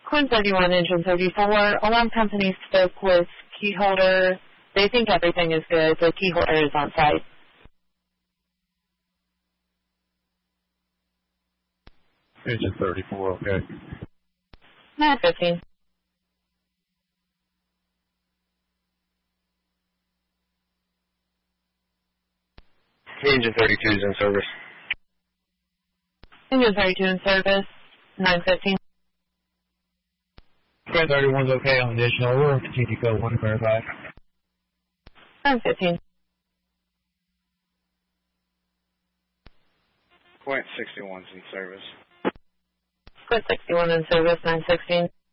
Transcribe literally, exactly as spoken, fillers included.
Quinn thirty-one, engine thirty-four. Alarm company spoke with key holder. They think everything is good. The key holder is on site. Engine thirty-four, okay. nine fifteen. Engine thirty-two is in service. Engine thirty-two in service. nine fifteen. Quinn thirty-one's okay on additional order. Continue code one to verify. nine fifteen. Point sixty-one's in service. Quinn sixty-one in service. nine sixteen.